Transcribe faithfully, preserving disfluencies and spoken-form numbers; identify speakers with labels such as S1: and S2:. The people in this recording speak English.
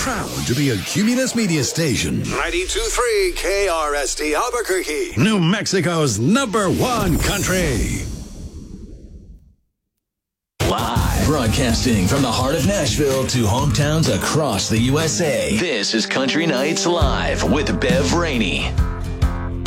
S1: Proud to be a Cumulus Media Station.
S2: ninety-two point three K R S T Albuquerque.
S1: New Mexico's number one country.
S3: Live. Broadcasting from the heart of Nashville to hometowns across the U S A. This is Country Nights Live with Bev Rainey.